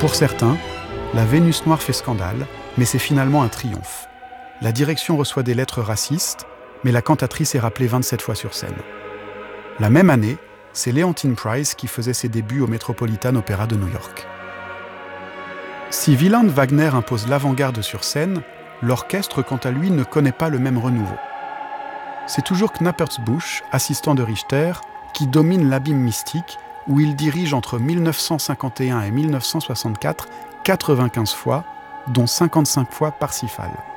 Pour certains, la Vénus noire fait scandale, mais c'est finalement un triomphe. La direction reçoit des lettres racistes, mais la cantatrice est rappelée 27 fois sur scène. La même année, c'est Leontyne Price qui faisait ses débuts au Metropolitan Opera de New York. Si Wieland Wagner impose l'avant-garde sur scène, l'orchestre, quant à lui, ne connaît pas le même renouveau. C'est toujours Knappertsbusch, assistant de Richter, qui domine l'abîme mystique, où il dirige entre 1951 et 1964 95 fois, dont 55 fois Parsifal.